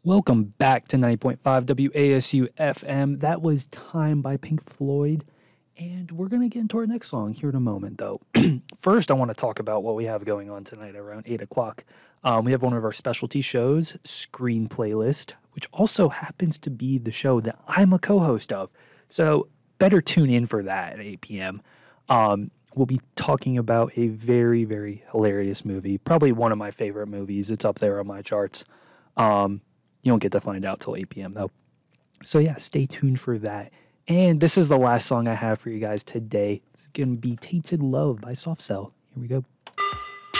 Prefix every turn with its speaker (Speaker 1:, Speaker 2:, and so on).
Speaker 1: Welcome back to 90.5 WASU FM. That was Time by Pink Floyd. And we're going to get into our next song here in a moment, though. First, I want to talk about what we have going on tonight around 8 o'clock. We have one of our specialty shows, Screen Playlist, which also happens to be the show that I'm a co-host of. So better tune in for that at 8 p.m. We'll be talking about a very, very hilarious movie. Probably one of my favorite movies. It's up there on my charts. You don't get to find out till 8 p.m. though. So yeah, stay tuned for that. And this is the last song I have for you guys today. It's going to be Tainted Love by Soft Cell. Here we go.